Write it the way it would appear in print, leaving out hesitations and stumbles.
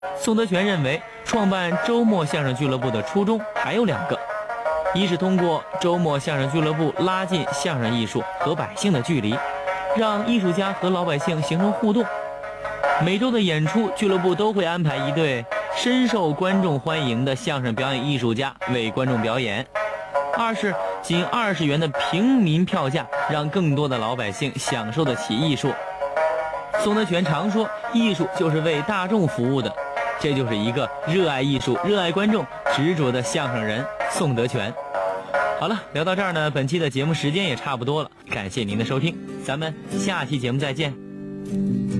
宋德全认为，创办周末相声俱乐部的初衷还有2个：一是通过周末相声俱乐部拉近相声艺术和百姓的距离，让艺术家和老百姓形成互动。每周的演出，俱乐部都会安排一对深受观众欢迎的相声表演艺术家为观众表演。二是仅20元的平民票价，让更多的老百姓享受得起艺术。宋德全常说，艺术就是为大众服务的，这就是一个热爱艺术、热爱观众、执着的相声人宋德全。好了，聊到这儿呢，本期的节目时间也差不多了，感谢您的收听，咱们下期节目再见。